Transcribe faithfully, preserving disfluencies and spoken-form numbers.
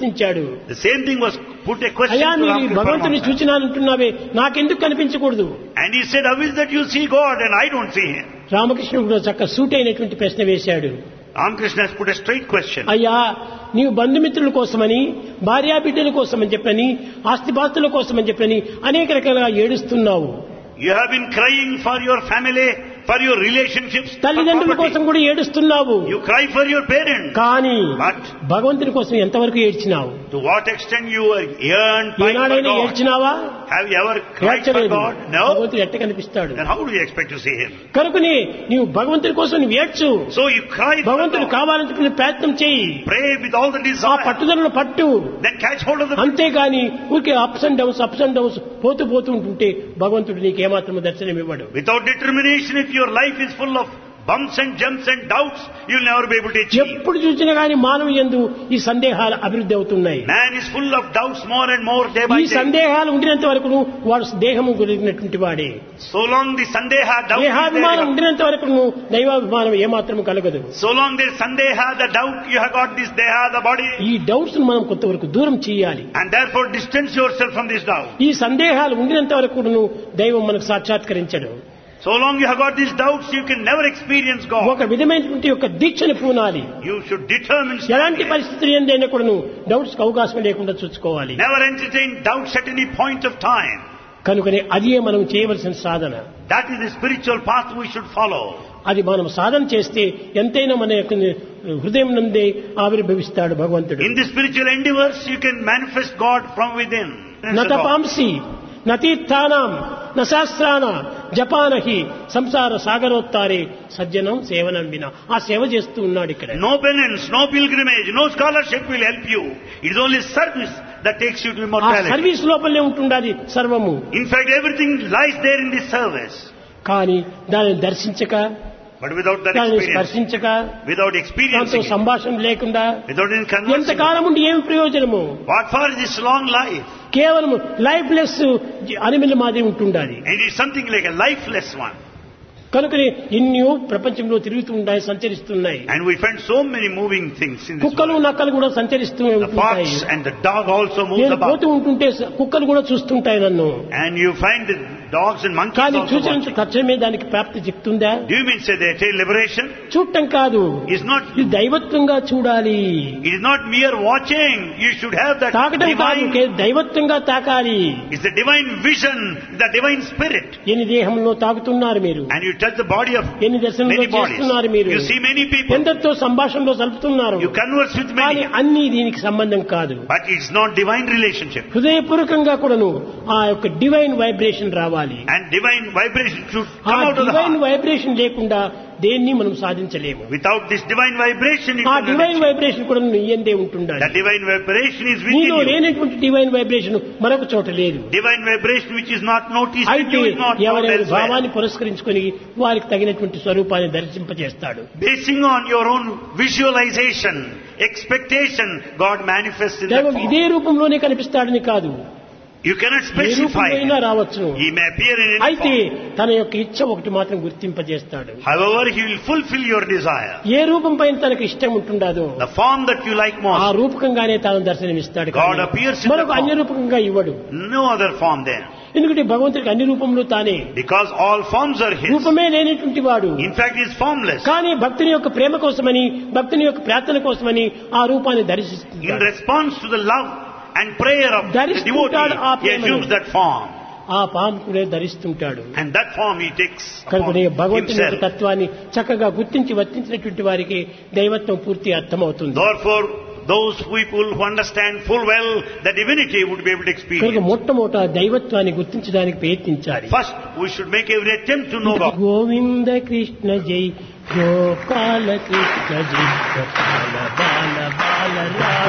The same thing was put a question అయ్యా to నీవు Ramkrishna భగవంతుని Paramahamsa. చూచినానంటున్నావే నాకెందుకు కనిపించకూడదు? And he said, how is that you see God and I don't see him? రామకృష్ణుడు కూడా చక్క suit అయినటువంటి ప్రశ్న వేశాడు. Ramkrishna has put a straight question. అయ్యా నీవు బంధుమిత్రుల కోసమని, భార్యాబిడ్డల కోసమని చెప్పని, ఆస్తిపాస్తుల కోసమని చెప్పని అనేక రకాలుగా ఏడుస్తున్నావు. You have been crying for your family, for your relationships, for తల్లిదండ్రుల కోసం property. కూడా ఏడుస్తున్నావు. You cry for your parents. కానీ But భగవంతుని కోసం ఎంతవరకు ఏడ్చినావు? to what extent you are yearned by ఏనాడైనా God? ఏడ్చినావా? Have you ever cried for ఏడ్చలేదు. God? No. భగవంతుడు ఎట్ట కనిపిస్తాడు? Then how do you expect to see him? కనుకని నీవు భగవంతుని కోసం నువ్వు ఏడ్చు. So you cry for భగవంతుడు God. కావాలనుకునే ప్రయత్నం చేయి. Pray with all the ఆ desire. పట్టుదలను పట్టు. Then catch hold of the అంతేగాని ఊరికే ups and downs ups and downs పోతూ పోతూ ఉంటుంటే భగవంతుడు నీకు ఏమాత్రం దర్శనం ఇవ్వడు. Without determination, if your life is full of bumps and jumps and doubts, you'll never be able to achieve. ఎప్పుడు చూసినా గాని మానవ యందు ఈ సందేహాలు అభివృద్ధి అవుతున్నాయి. Man is full of doubts more and more day by ఈ day. సందేహాలు ఉండినంత వరకు వాడు దేహము గురిగినటువంటి వాడే. So long the sandeha doubt is దేహాభిమానం there, ఉండినంత వరకు దైవాభిమానం ఏమాత్రం కలగదు. so long there is sandeha, the doubt, you have got this deha, the body, ఈ డౌట్స్ మనం కొంతవరకు దూరం చేయాలి. and therefore distance yourself from this doubt. ఈ సందేహాలు ఉండినంత వరకు దైవం మనకు సాక్షాత్కరించడు. So long you have got these doubts, you can never experience God. ఒక విధమైనటువంటి యొక్క దీక్షను పూనాలి. You should determine, ఎలాంటి పరిస్థితులు ఏందైనా కూడా డౌట్స్ అవకాశం లేకుండా చూసుకోవాలి. never entertain doubts at any point of time. కనుకనే అదే మనం చేయవలసిన సాధన. That is the spiritual path we should follow. అది మనం సాధన చేస్తే ఎంతైనా మన యొక్క హృదయం నందే ఆవిర్భవిస్తాడు భగవంతుడు. In the spiritual endeavors, you can manifest God from within. నతపాంసి నతీర్థానాం నశాస్త్రాన జపానహి సంసార సాగరోత్తారే సజ్జనం సేవనం వినా. ఆ సేవ చేస్తూ ఉన్నాడు ఇక్కడ. No penance, no pilgrimage, no scholarship will help you. It is only service that takes you to ఆ immortality. సర్వీస్ లోపలనే ఉంటుండాలి సర్వము. In fact, everything lies there in this service. కానీ దానిని దర్శించక, But without that దానిని experience, స్పర్శించక, without దాంతో experiencing it, సంభాషణ లేకుండా without any conversing, ఎంతకాలం ఉండి ఏం ప్రయోజనము? what for is this long life? కేవలం లైఫ్ లెస్ అనిమల్ మాదిరి ఉంటుండాలి. And it is something like a lifeless one. కనుకని ఎన్నో ప్రపంచంలో తిరుగుతూ ఉన్నాయి, సంచరిస్తున్నాయి. And we find so many moving things in this కుక్కలు world. నక్కలు కూడా సంచరిస్తూ The ఉంటాయి. fox and the dog also moves నేను about. పోతూ ఉంటుంటే కుక్కలు కూడా చూస్తుంటాయి నన్ను. And you find the dogs and monkeys కానీ also చూసినంత watching. తక్షణమే దానికి ప్రాప్తి చెప్తుందా? Do you mean say they attain liberation? చూడటం కాదు, It's not, ఇది దైవత్వంగా చూడాలి. it is not mere watching. You should have that తాకటం కాదు, divine, K- దైవత్వంగా తాకాలి. it's the divine vision, the divine spirit. ఎన్ని దేహంలో తాకుతున్నారు మీరు, And you touch the body of ఎన్ని దర్శనంలో many bodies. చేస్తున్నారు మీరు, You see many people. ఎందరితో సంభాషణలో సలుపుతున్నారు. You converse with కానీ many. అన్ని దీనికి సంబంధం కాదు. But it's not divine relationship. హృదయపూర్వకంగా కూడాను ఆ యొక్క డివైన్ వైబ్రేషన్ రావాలి. And divine vibration should ఆ come out of the divine heart. Vibration లేకుండా దేన్ని మనం సాధించలేము. Without this divine vibration, it ఆ will not divine achieve. Vibration కూడా నీ యందే ఉంటుండాలి. The divine vibration is within నీలో you. లేనటువంటి డివైన్ వైబ్రేషన్ మరొక చోట లేదు. Divine vibration which is not noticed in అయితే you is not found ఎవరెవరి elsewhere. భావాన్ని పురస్కరించుకొని వారికి తగినటువంటి స్వరూపాన్ని దర్శింపజేస్తాడు. Basing on your own visualization, expectation, God manifests in that దైవం form. ఇదే రూపంలోనే కనిపిస్తాడని కాదు, You cannot ఏ specify. రూపంలో రావచ్చు. He may appear in any అయితే form. తన యొక్క ఇచ్చ ఒకటి మాత్రం గుర్తింపజేస్తాడు. However, He will fulfill your desire. ఏ రూపం పైన తనకు ఇష్టం ఉంటుండదో The form that you like ఆ most. రూపకంగానే తాను దర్శనమిస్తాడు. God కానీ appears in మరొక the అన్య form. రూపకంగా ఇవ్వడు. No other form there. ఎందుకంటే భగవంతుడికి అన్ని రూపంలో తానే, Because all forms are His. రూపమే లేనటువంటి వాడు. In fact, He is formless. కానీ భక్తుని యొక్క ప్రేమ కోసమని, భక్తుని యొక్క ప్రార్థన కోసమని ఆ రూపాన్ని In దర్శిస్తున్నాడు. response to the love and prayer of the ధరిస్తుంటాడు ఆ devotee, He ప్రేమను. assumes that form. ఆ పాము కూడా ధరిస్తుంటాడు. And that form He takes upon కనుక భగవంతుని యొక్క Himself. తత్వాన్ని చక్కగా గుర్తించి వర్తించినటువంటి వారికి దైవత్వం పూర్తి అర్థమవుతుంది. Therefore, those people who understand full well the divinity would be able to కనుక experience. మొట్టమొదట దైవత్వాన్ని గుర్తించడానికి ప్రయత్నించాలి. First, we should make every attempt to know God. Govinda Krishna జై, గోపాల కృష్ణ జై, గోపాల బాల బాల రామ